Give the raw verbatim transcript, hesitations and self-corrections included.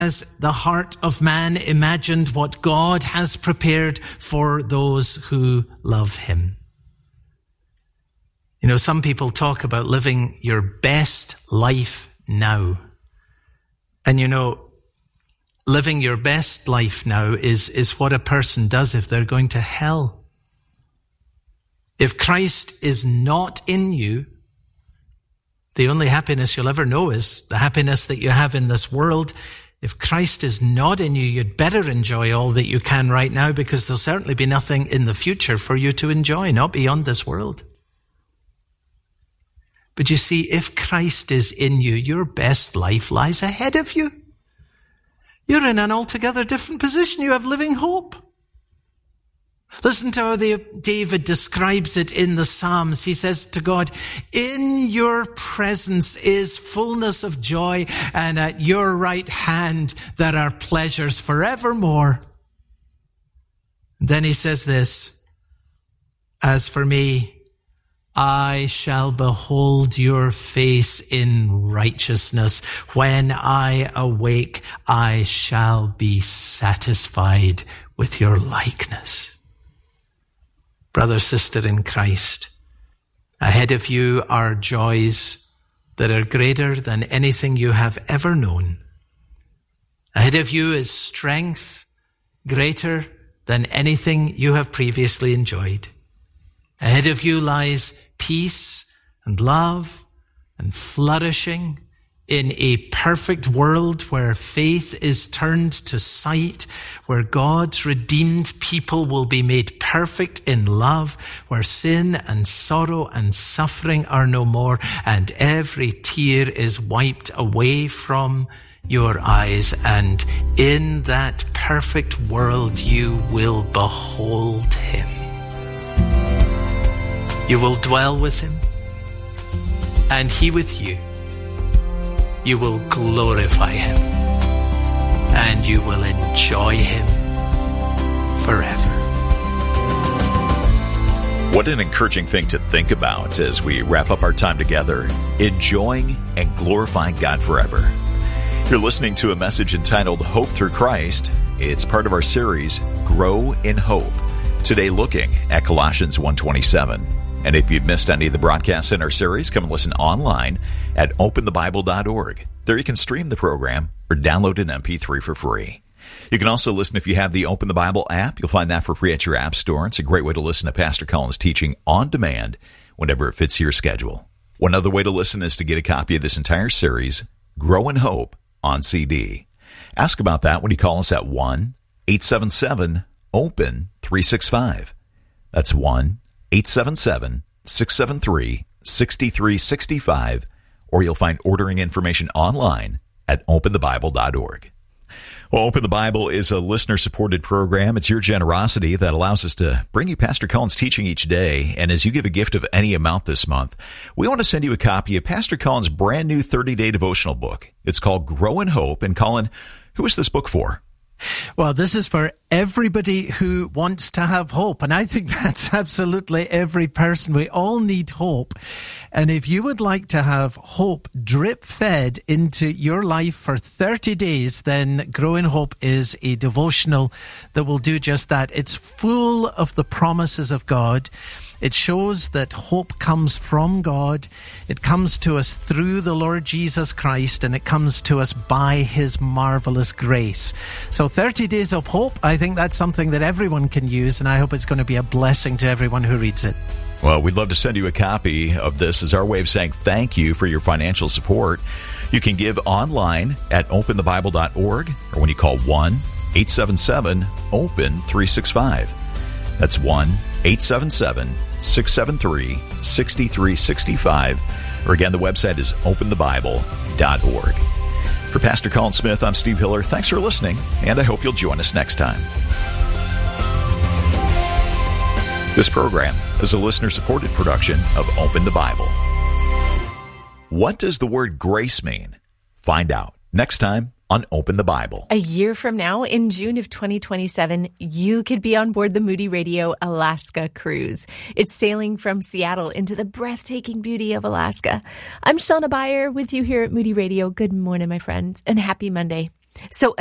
has the heart of man imagined what God has prepared for those who love him? You know, some people talk about living your best life now. And you know, living your best life now is, is what a person does if they're going to hell. If Christ is not in you, the only happiness you'll ever know is the happiness that you have in this world. If Christ is not in you, you'd better enjoy all that you can right now, because there'll certainly be nothing in the future for you to enjoy, not beyond this world. But you see, if Christ is in you, your best life lies ahead of you. You're in an altogether different position. You have living hope. Listen to how the, David describes it in the Psalms. He says to God, in your presence is fullness of joy, and at your right hand there are pleasures forevermore. And then he says this, as for me, I shall behold your face in righteousness. When I awake, I shall be satisfied with your likeness. Brother, sister in Christ, ahead of you are joys that are greater than anything you have ever known. Ahead of you is strength greater than anything you have previously enjoyed. Ahead of you lies peace and love and flourishing in a perfect world where faith is turned to sight, where God's redeemed people will be made perfect in love, where sin and sorrow and suffering are no more, and every tear is wiped away from your eyes. And in that perfect world, you will behold him. You will dwell with him, and he with you. You will glorify him, and you will enjoy him forever. What an encouraging thing to think about as we wrap up our time together, enjoying and glorifying God forever. You're listening to a message entitled Hope Through Christ. It's part of our series, Grow in Hope. Today looking at Colossians one twenty-seven. And if you've missed any of the broadcasts in our series, come and listen online at open the bible dot org. There you can stream the program or download an M P three for free. You can also listen if you have the Open the Bible app. You'll find that for free at your app store. It's a great way to listen to Pastor Colin's teaching on demand whenever it fits your schedule. One other way to listen is to get a copy of this entire series, Grow in Hope, on C D. Ask about that when you call us at one eight seven seven open three six five. That's one eight seven seven six seven three six three six five, or you'll find ordering information online at open the bible dot org. Well, Open the Bible is a listener-supported program. It's your generosity that allows us to bring you Pastor Colin's teaching each day. And as you give a gift of any amount this month, we want to send you a copy of Pastor Colin's brand new thirty-day devotional book. It's called Grow in Hope. And Colin, who is this book for? Well, this is for everybody who wants to have hope. And I think that's absolutely every person. We all need hope. And if you would like to have hope drip-fed into your life for thirty days, then Grow in Hope is a devotional that will do just that. It's full of the promises of God. It shows that hope comes from God. It comes to us through the Lord Jesus Christ, and it comes to us by his marvelous grace. So thirty days of hope, I think that's something that everyone can use, and I hope it's going to be a blessing to everyone who reads it. Well, we'd love to send you a copy of this as our way of saying thank you for your financial support. You can give online at open the bible dot org, or when you call one eight seven seven open three six five. That's one eight seven seven six seven three six three six five. Or again, the website is open the bible dot org. For Pastor Colin Smith, I'm Steve Hiller. Thanks for listening, and I hope you'll join us next time. This program is a listener-supported production of Open the Bible. What does the word grace mean? Find out next time on Open the Bible. A year from now, in June of twenty twenty-seven, you could be on board the Moody Radio Alaska cruise. It's sailing from Seattle into the breathtaking beauty of Alaska. I'm Shauna Beyer with you here at Moody Radio. Good morning, my friends, and happy Monday. So